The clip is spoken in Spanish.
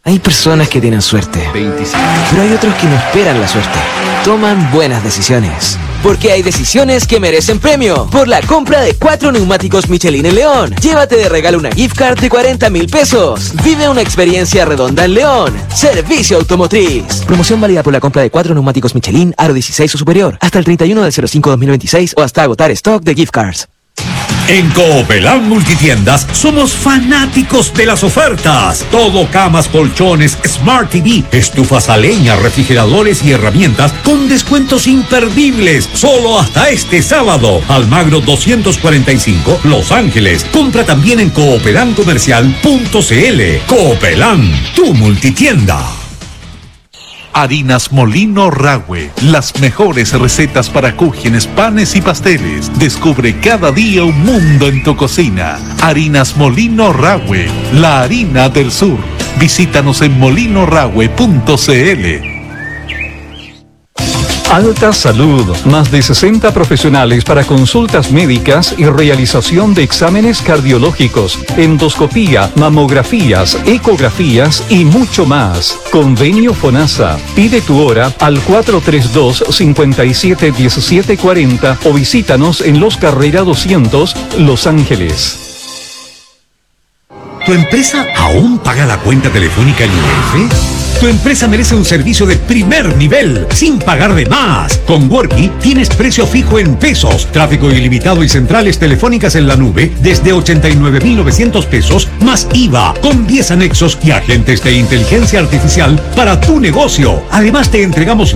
Hay personas que tienen suerte, 25. pero hay otros que no esperan la suerte. Toman buenas decisiones. Porque hay decisiones que merecen premio. Por la compra de 4 neumáticos Michelin en León, llévate de regalo una gift card de 40.000 pesos. Vive una experiencia redonda en León. Servicio Automotriz. Promoción válida por la compra de 4 neumáticos Michelin aro 16 o superior hasta el 31 del 05/2026 o hasta agotar stock de gift cards. En Coopelán Multitiendas somos fanáticos de las ofertas. Todo camas, colchones, Smart TV, estufas a leña, refrigeradores y herramientas con descuentos imperdibles. Solo hasta este sábado. Almagro 245, Los Ángeles. Compra también en coopelancomercial.cl. Coopelán, tu multitienda. Harinas Molino Rahue, las mejores recetas para cúgenes, panes y pasteles. Descubre cada día un mundo en tu cocina. Harinas Molino Rahue, la harina del sur. Visítanos en molinorahue.cl. Alta Salud, más de 60 profesionales para consultas médicas y realización de exámenes cardiológicos, endoscopía, mamografías, ecografías y mucho más. Convenio FONASA. Pide tu hora al 432-571740 o visítanos en Los Carrera 200, Los Ángeles. ¿Tu empresa aún paga la cuenta telefónica en UF? Tu empresa merece un servicio de primer nivel, sin pagar de más. Con Worky tienes precio fijo en pesos, tráfico ilimitado y centrales telefónicas en la nube desde 89.900 pesos, más IVA, con 10 anexos y agentes de inteligencia artificial para tu negocio. Además te entregamos